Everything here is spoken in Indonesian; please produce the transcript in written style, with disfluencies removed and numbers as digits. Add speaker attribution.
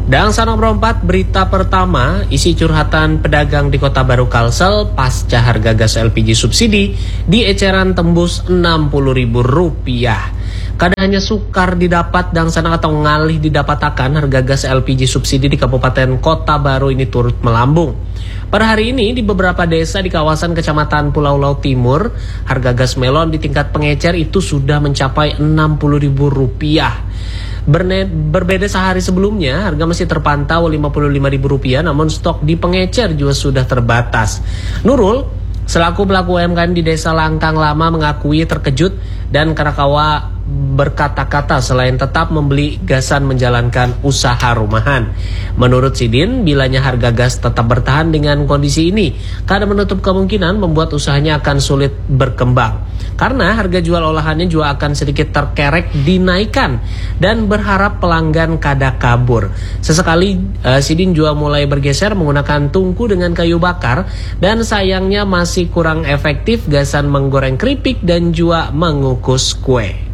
Speaker 1: Dan Sana Nomor 4, berita pertama, isi curhatan pedagang di Kota Baru Kalsel pasca harga gas LPG subsidi di eceran tembus Rp60.000. Kadang hanya sukar didapat dan sana atau ngalih didapatakan, harga gas LPG subsidi di Kabupaten Kota Baru ini turut melambung. Pada hari ini di beberapa desa di kawasan Kecamatan Pulau Laut Timur, harga gas melon di tingkat pengecer itu sudah mencapai Rp60.000. Berbeda sehari sebelumnya, harga masih terpantau Rp55.000, namun stok di pengecer juga sudah terbatas. Nurul, selaku pelaku UMKM di Desa Langkang Lama, mengakui terkejut dan karakawah berkata-kata selain tetap membeli gasan menjalankan usaha rumahan. Menurut Sidin, bilanya harga gas tetap bertahan dengan kondisi ini, karena menutup kemungkinan membuat usahanya akan sulit berkembang. Karena harga jual olahannya juga akan sedikit terkerek dinaikkan dan berharap pelanggan kada kabur. Sesekali Sidin juga mulai bergeser menggunakan tungku dengan kayu bakar dan sayangnya masih kurang efektif gasan menggoreng keripik dan juga mengukus kue.